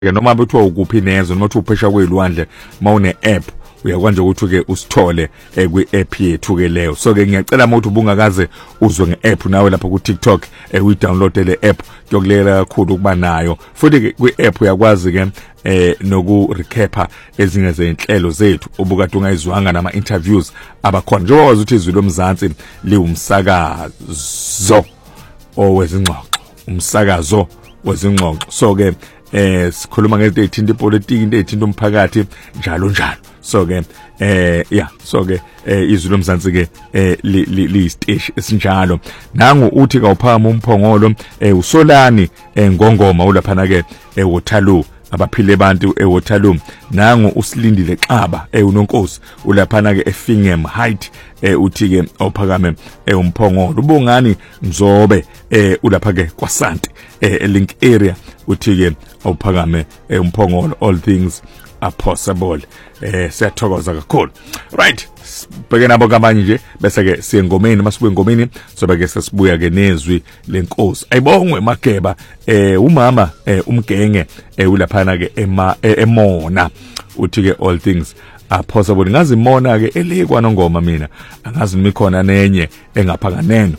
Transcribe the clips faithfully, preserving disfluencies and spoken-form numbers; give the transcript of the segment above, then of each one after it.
ke noma bethiwa ukuphi nezo noma uthi uphesha kwezilwandle mawune app uyakwazi ukuthi ke usithole kwi app yethu ke leyo. So ke ngiyacela mawuthi ubungakaze uzwe nge app nawe lapha ku TikTok uyi download le app yokulela kakhulu ukuba nayo. Futhi ke kwi app uyakwazi ke eh noku recapa ezinye zezinhlelo zethu obukade ungayizwanga nama interviews abakhona njengoba wazi ukuthi izwi lomzansi liwumsakazo owezingxoxo, umsakazo wezingxoxo. So ke eh sikhuluma ngezinto ezithinta ipolitiki, into ezithinta umphakathi njalo njalo. So ke eh yeah so ke izwi lomzansi ke li stage esinjalo. Nangu uthi kawuphama umphongolo uSolani ngongoma ulaphana ke eWaterloo abaphile abantu eWaterloo. Nangu usilindile Xaba uNonkosi ulaphana ke eFingham Height uthi ke awuphakame umphongolo. Ubungani Mzobe ulapha ke kwaSanti eLink area uthi ke awuphakame umphongolo. All things are possible. Eh siyathokoza kakhulu. Right, bheke nabo kabanye nje bese ke siyengomeni, masibuye engomeni soba ke sesibuya ke nezwi lenkosi. Ayibongwe Mageba eh umama eh umgenge eh ulaphana ke ema emona uthi ke all things are possible. Ngazi imona ke elekwa nongoma mina angazi imikhona nenye engaphaka neno.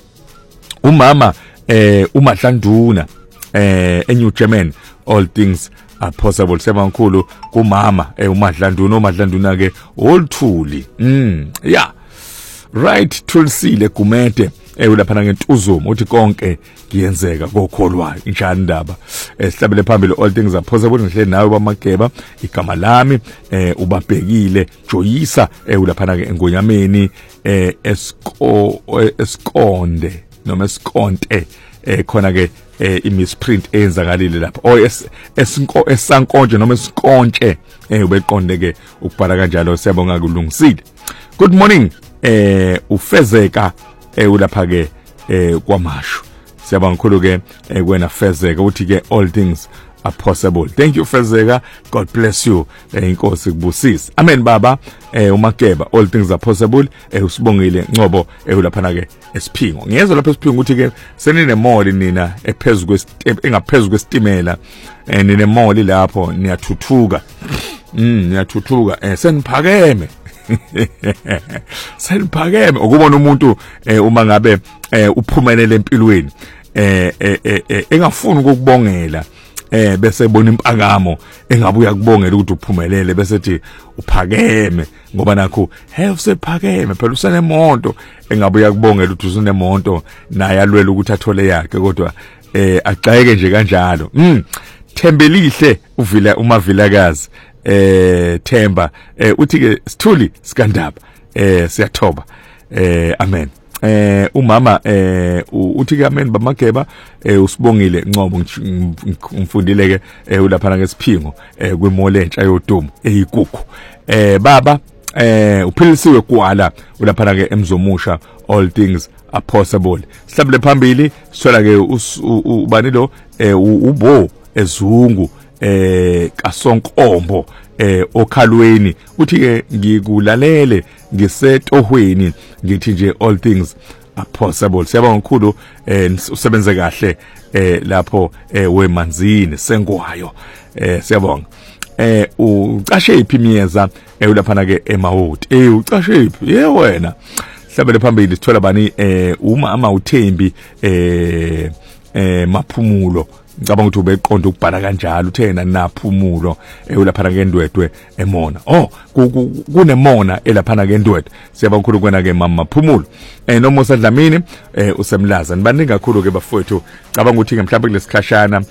Umama eh uMahlanduna eh eNew German all things are possible. Sema nkulu kumama eh uMahlanduna uMahlanduna ke olthuli. Mm yeah right. Thulisile Gumede eh ulaphana ngentuzumo uthi konke kuyenzeka kokholwayo injani indaba esihlabele phambili. All things are possible. Ngihle nawe baMageba igama lami eh ubabhekile Joyisa eh ulaphana ke engonyameni eh esko eskonde noma eskonte eh khona ke imisprint eyenzakalile lapha o esinko esankonje noma esikontshe eh ubeqonde ke ukubhala kanjalo. Siyabonga kulungisile. Good morning eh uFezeka eh ulapha ke eh kwaMashu. Siyabonga kakhulu ke kwena Fezeka uthi ke all things are possible. Thank you Fezeka, God bless you. Inkosi kubusisa. Amen baba. Eh uMageba all things are possible. Eh usibongile Ngcobo eh ulaphana ke esiphingo. Ngiyezwa lapha esiphingo ukuthi ke senine mall nina ephezulu engaphezulu kwesitimela eh nine mall lapho niyathuthuka. Mm niyathuthuka eh seniphakeme. Seniphakeme ukubona umuntu eh uma ngabe eh uphumelele empilweni eh eh engafuni ukukubongela eh bese ebona impakamo engabuya kubongela ukuthi uphumelele bese ethi uphakeme ngoba nakho hey usephakeme phela usenemonto engabuya kubongela ukuthi usunemonto naye alwela ukuthi athole yakhe kodwa eh axayeke nje kanjalo. Mm Thembelihle uvila umavilakazi eh Themba eh uthi ke Sithuli Sikandaba eh siyathoba eh amen. Eh umama eh uthi ke amen baMageba eh usibongile Ngcobo ngimfundile ke eh ulaphana ngesiphingo eh kwimolentsha yodumo eyigugu. Eh baba eh uphilisiwe kwala ulaphana ke emzomusha all things are possible. Sihlabele phambili sithola ke ubani lo eh ubo ezungu eh kaSonkombo eh okhalweni uthi ke ngikulalele ngisetohweni ngithi nje all things are possible. Siyabonga kakhulu eh usebenze kahle eh lapho eh wemanzini sengwayo eh siyabonga. Eh ucashe iphi miyeza eh ulaphana ke emawoti eh ucashe iphi ye wena. Hlabele phambili sithola bani eh uma ama uThembi eh eh maphumulo ngicabanga ukuthi ubeqonda ukubhala kanjalo uthena naphumulo elaphana ngendwedwe emona. Oh kunemona elaphana ngendwedwe. Siyabonga kakhulu kwena ke mama Phumulo eh noma usadlamini eh usemlaza nibaningi kakhulu ke bafowethu. Ngicabanga ukuthi ke mhlawumbe kulesikhashana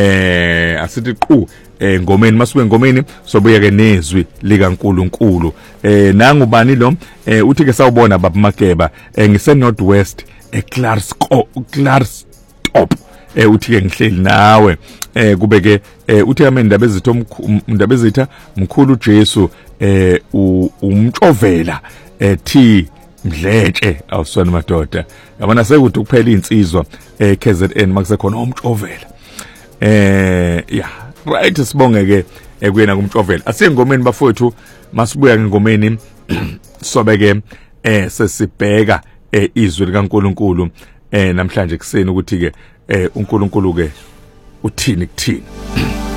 eh asithi qhu eh ngomeni masibe ngomeni sobuya ke nezwi likaNkuluNkulu. Eh nangu bani lo eh uthi ke sawubona baba Mageba eh ngise Northwest eClarsco Clarstop eh uthi ke ngihleli nawe eh kubeke eh uthi ame indaba ezitho indaba ezitha mkhulu Jesu eh umtshovela eh thi Mdletshe awusona madoda yabona sekuthi kuphela insizwa eh K Z N makusekhona umtshovela eh yeah right. Sibonge ke ekuyena kumtshovela asengomeni bafowethu masibuya ngengomeni sobeke eh sesibheka eh izwi likaNkuluNkulu eh namhlanje kuseni ukuthi ke eh uNkulunkulu ke uthini kuthini.